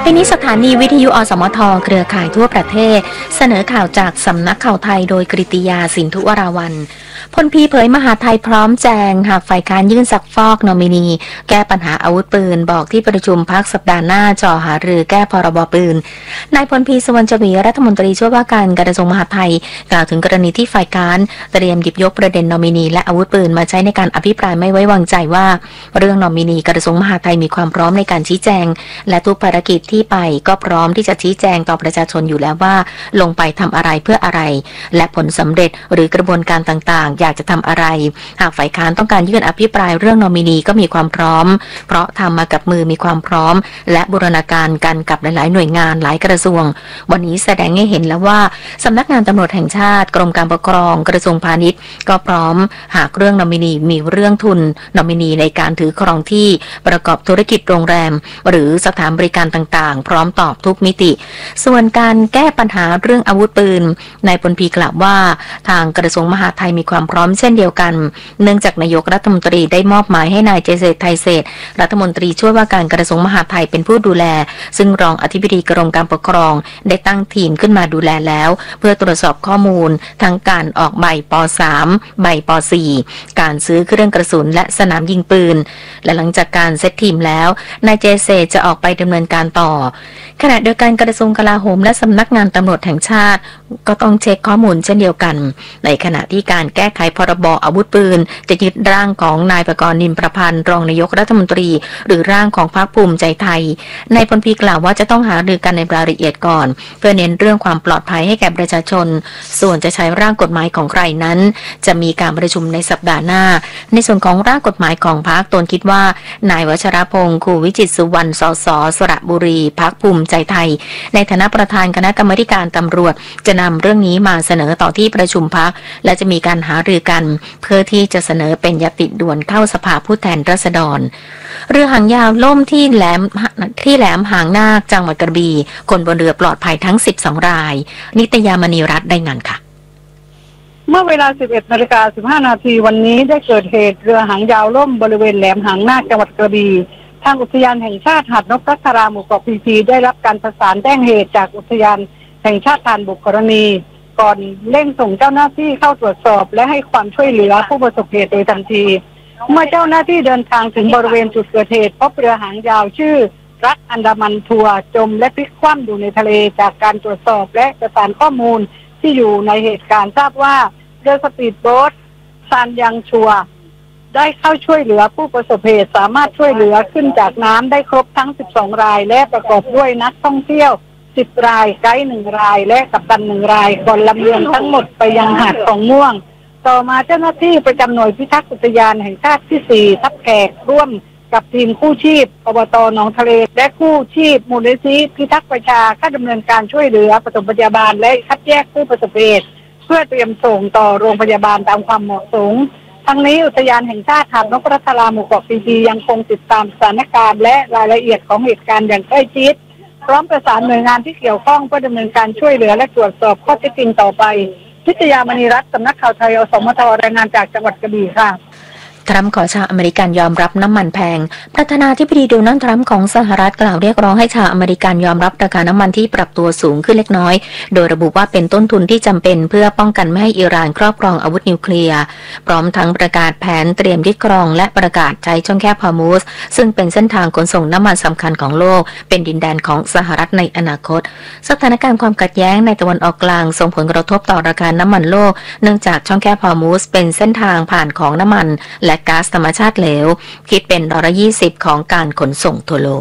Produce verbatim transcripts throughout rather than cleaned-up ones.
ปีนี้สถานีวิทยุอสมทเครือข่ายทั่วประเทศเสนอข่าวจากสำนักข่าวไทยโดยกฤติยาสินธุวราวัลย์พลพีเผยมหาไทยพร้อมแจงหากฝ่ายค้านยื่นซักฟอกนอมินีแก้ปัญหาอาวุธปืนบอกที่ประชุมพักสัปดาห์หน้าจ่อหารือแก้พรบปืนนายพลพีสุวรรณชวีรัฐมนตรีช่วยว่าการกระทรวงมหาดไทยกล่าวถึงกรณีที่ฝ่ายค้านเตรียมหยิบยกประเด็นนอมินีและอาวุธปืนมาใช้ในการอภิปรายไม่ไว้วางใจว่าเรื่องนอมินีกระทรวงมหาดไทยมีความพร้อมในการชี้แจงและทุกภารกิจที่ไปก็พร้อมที่จะชี้แจงต่อประชาชนอยู่แล้วว่าลงไปทำอะไรเพื่ออะไรและผลสำเร็จหรือกระบวนการต่างๆอยากจะทำอะไรหากฝ่ายค้านต้องการยื่นอภิปรายเรื่องนอมินีก็มีความพร้อมเพราะทำมากับมือมีความพร้อมและบูรณาการกันกับหลายๆหน่วยงานหลายกระทรวงวันนี้แสดงให้เห็นแล้วว่าสำนักงานตำรวจแห่งชาติกรมการปกครองกระทรวงพาณิชย์ก็พร้อมหากเรื่องนอมินีมีเรื่องทุนนอมินีในการถือครองที่ประกอบธุรกิจโรงแรมหรือสถานบริการต่างๆพร้อมตอบทุกมิติส่วนการแก้ปัญหาเรื่องอาวุธปืนนายพลพีกล่าวว่าทางกระทรวงมหาดไทยมีความพร้อมเช่นเดียวกันเนื่องจากนายกรัฐมนตรีได้มอบหมายให้นายเจษฎไทยเศรษฐ์รัฐมนตรีช่วยว่าการกระทรวงมหาดไทยเป็นผู้ดูแลซึ่งรองอธิบดีกรมการปกครองได้ตั้งทีมขึ้นมาดูแลแล้วเพื่อตรวจสอบข้อมูลทั้งการออกใบป สาม ใบป สี่ การซื้อเครื่องกระสุนและสนามยิงปืนและหลังจากการเซตทีมแล้วนายเจษฎจะออกไปดำเนินการต่อขณะเดียวกันกระทรวงกลาโหมและสำนักงานตำรวจแห่งชาติก็ต้องเช็คข้อมูลเช่นเดียวกันในขณะที่การแก้ไขพรบอาวุธปืนจะยึดร่างของนายประกรณ์นินประพันธ์รองนายกรัฐมนตรีหรือร่างของพรรคภูมิใจไทยนายพลพีกล่าวว่าจะต้องหารือกันในรายละเอียดก่อนเพื่อเน้นเรื่องความปลอดภัยให้แก่ประชาชนส่วนจะใช้ร่างกฎหมายของใครนั้นจะมีการประชุมในสัปดาห์หน้าในส่วนของร่างกฎหมายของพรรคตนคิดว่านายวัชรพงษ์คูวิจิตรสุวรรณสสสระบุรีพรรคภูมิใจไทยในฐานะประธานคณะกรรมาการตำรวจจะนำเรื่องนี้มาเสนอต่อที่ประชุมพรรคและจะมีการหารือกันเพื่อที่จะเสนอเป็นยติด่วนเข้าสภาผู้แทนราษฎรเรือหางยาวล่มที่แหลมที่แหลมหางนาคจังหวัดกระบี่คนบนเรือปลอดภัยทั้งสิบสองรายนิตยามณีรัตน์ได้งานค่ะเมื่อเวลา สิบเอ็ดนาฬิกาสิบห้านาทีวันนี้ได้เกิดเหตุเรือหางยาวล่มบริเวณแหลมหางนาคจังหวัดกระบี่ทางอุทยานแห่งชาติหาดนพรัตราหมู่เกาะพีพีได้รับการประสานแจ้งเหตุจากอุทยานแห่งชาติทานบุกกรณีก่อนเร่งส่งเจ้าหน้าที่เข้าตรวจสอบและให้ความช่วยเหลือผู้ประสบเหตุโดยทันทีเมื่อเจ้าหน้าที่เดินทางถึงบริเวณจุดเกิดเหตุพบเรือหางยาวชื่อรักอันดามันทัวร์จมและพลิกคว่ำอยู่ในทะเลจากการตรวจสอบและประสานข้อมูลที่อยู่ในเหตุการณ์ทราบว่าเรือสปีดโบ๊ทซานยังชัวได้เข้าช่วยเหลือผู้ประสบเหตุสามารถช่วยเหลือขึ้นจากน้ำได้ครบทั้งสิบสองรายและประกอบด้วยนักท่องเที่ยวสิบรายไกด์หนึ่งรายและกัปตันหนึ่งรายก่อนลำเลียงทั้งหมดไปยังหาดของม่วงต่อมาเจ้าหน้าที่ประจำหน่วยพิทักษ์อุทยานแห่งชาติที่สี่ทับแขกร่วมกับทีมกู้ชีพอบต.หนองทะเลและกู้ชีพมูลนิธิพิทักษ์ประชาเข้าดำเนินการช่วยเหลือปฐมพยาบาลและคัดแยกผู้ประสบเหตุเพื่อเตรียมส่งต่อโรงพยาบาลตามความเหมาะสมทั้งนี้อุทยานแห่งชาติหาดนพรัตราหมู่เกาะพีพียังคงติดตามสถานการณ์และรายละเอียดของเหตุการณ์อย่างใกล้ชิดพร้อมประสานหน่วยงานที่เกี่ยวข้องเพื่อดำเนินการช่วยเหลือและตรวจสอบข้อเท็จจริงต่อไปพิทยามณีรัตน์สำนักข่าวไทยอสมทรายงานจากจังหวัดกระบี่ค่ะทรัมป์ขอชาวอเมริกันยอมรับน้ำมันแพงประธานาธิบดีโดนัลด์ทรัมป์ของสหรัฐกล่าวเรียกร้องให้ชาวอเมริกันยอมรับราคาน้ำมันที่ปรับตัวสูงขึ้นเล็กน้อยโดยระบุว่าเป็นต้นทุนที่จำเป็นเพื่อป้องกันไม่ให้อิหร่านครอบครองอาวุธนิวเคลียร์พร้อมทั้งประกาศแผนเตรียมยึดครองและประกาศใช้ช่องแคบฮอร์มุซซึ่งเป็นเส้นทางขนส่งน้ำมันสำคัญของโลกเป็นดินแดนของสหรัฐในอนาคตสถานการณ์ความขัดแย้งในตะวันออกกลางส่งผลกระทบต่อราคาน้ำมันโลกเนื่องจากช่องแคบฮอร์มุซเป็นเส้นทางผ่านของน้ำมันและก๊าซธรรมชาติเหลวคิดเป็นร้อยละยี่สิบของการขนส่งทั่วโลก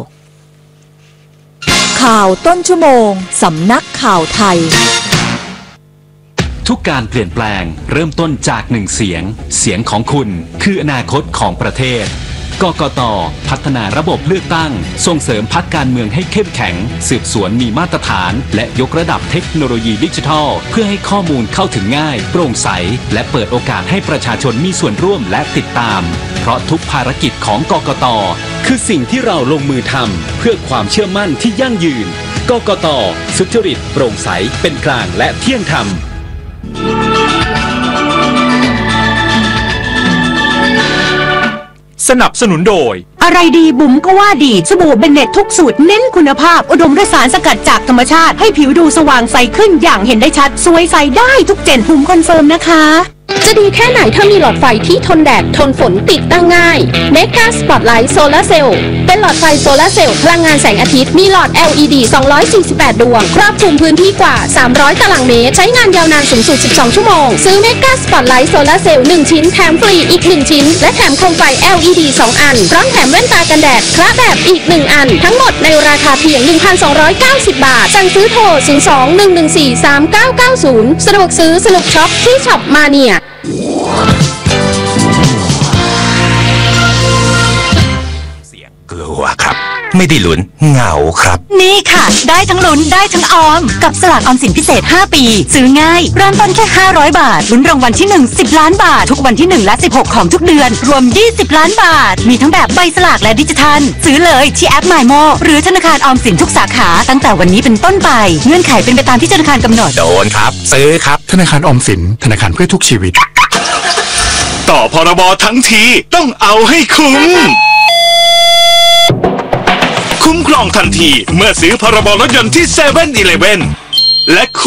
ข่าวต้นชั่วโมงสำนักข่าวไทยทุกการเปลี่ยนแปลงเริ่มต้นจากหนึ่งเสียงเสียงของคุณคืออนาคตของประเทศกกต.พัฒนาระบบเลือกตั้งส่งเสริมพรรคการเมืองให้เข้มแข็งสืบสวนมีมาตรฐานและยกระดับเทคโนโลยีดิจิทัลเพื่อให้ข้อมูลเข้าถึงง่ายโปร่งใสและเปิดโอกาสให้ประชาชนมีส่วนร่วมและติดตามเพราะทุกภารกิจของกกต.คือสิ่งที่เราลงมือทำเพื่อความเชื่อมั่นที่ยั่งยืนกกต.สุจริตโปร่งใสเป็นกลางและเที่ยงธรรมสนับสนุนโดยไออะไรดีบุ๋มก็ว่าดีสบู่เบนเน็ตทุกสูตรเน้นคุณภาพอุดมด้วยสารสกัดจากธรรมชาติให้ผิวดูสว่างใสขึ้นอย่างเห็นได้ชัดสวยใสได้ทุกเจนบุ๋มคอนเฟิร์มนะคะจะดีแค่ไหนถ้ามีหลอดไฟที่ทนแดดทนฝนติดตั้งง่าย Mega Spotlight Solar Cell เป็นหลอดไฟโซลาร์เซลล์พลังงานแสงอาทิตย์มีหลอด แอล อี ดี สองร้อยสี่สิบแปด ดวงครอบคลุมพื้นที่กว่าสามร้อยตารางเมตรใช้งานยาวนานสูงสุดสิบสองชั่วโมงซื้อ Mega Spotlight Solar Cell หนึ่งชิ้นแถมฟรีอีกหนึ่งชิ้นและแถมโคมไฟ แอล อี ดี สองอันพร้อมแถมแว่นตากันแดดคละแบบอีกหนึ่งอันทั้งหมดในราคาเพียง หนึ่งพันสองร้อยเก้าสิบ บาทสั่งซื้อโทรศูนย์ สอง หนึ่ง หนึ่ง สี่ สาม เก้า เก้า ศูนย์สะดวกซื้อสนุกช็อปที่ช็อปมาเนียกลัวครับไม่ได้ลุ้นเหงาครับนี่ค่ะได้ทั้งลุ้นได้ทั้งออมกับสลากออมสินพิเศษห้าปีซื้อง่ายเริ่มต้นแค่ห้าร้อยบาทลุ้นรางวัลที่หนึ่ง สิบล้านบาททุกวันที่หนึ่งและสิบหกของทุกเดือนรวมยี่สิบล้านบาทมีทั้งแบบใบสลากและดิจิทัลซื้อเลยที่แอป MyMo หรือธนาคารออมสินทุกสาขาตั้งแต่วันนี้เป็นต้นไปเงื่อนไขเป็นไปตามที่ธนาคารกำหนดโดนครับซื้อครับธนาคารออมสินธนาคารเพื่อทุกชีวิตต่อพรบทั้งทีต้องเอาให้คุ้มคุ้มครองทันทีเมื่อซื้อพรบรถยนต์ที่ เซเว่น อีเลฟเว่น และคุ้ม